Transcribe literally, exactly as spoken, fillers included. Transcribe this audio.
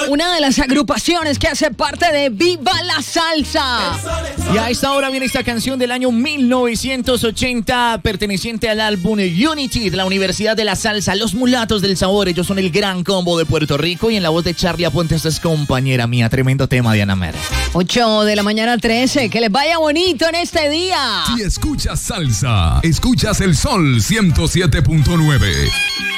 una de las agrupaciones que hace parte de Viva la Salsa. Y a esta hora viene esta canción del año mil novecientos ochenta, perteneciente al álbum Unity de la Universidad de la Salsa, Los Mulatos del Sabor. Ellos son el gran combo de Puerto Rico, y en la voz de Charlie Aponte, esta es compañera mía. Tremendo tema, Diana Mer. ocho de la mañana, trece. Que les vaya bonito en este día. Si escuchas salsa, escuchas el Sol ciento siete punto nueve.